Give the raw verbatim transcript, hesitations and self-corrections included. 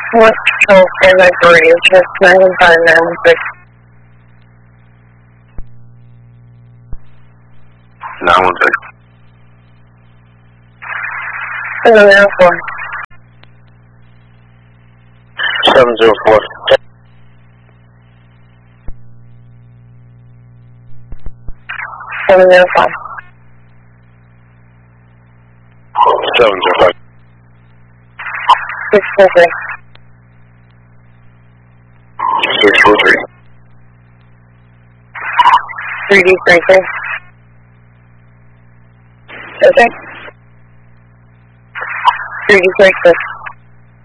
What control standby for radio check nine one five nine one six. nine one six. seven zero four. seven zero four. seven zero five. seven zero five. six four three. six four three. three D breaker. Okay. three D breaker.